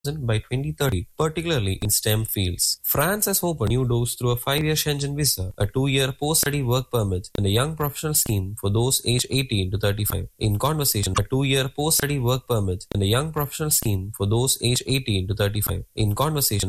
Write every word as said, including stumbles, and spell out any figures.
by twenty thirty, particularly in STEM fields. France has opened new doors through a five-year Schengen visa, a two-year post-study work permit, and a young professional scheme for those aged eighteen to thirty-five. In conversation, a two-year post-study work permit and a young professional scheme for those aged eighteen to thirty-five. In conversation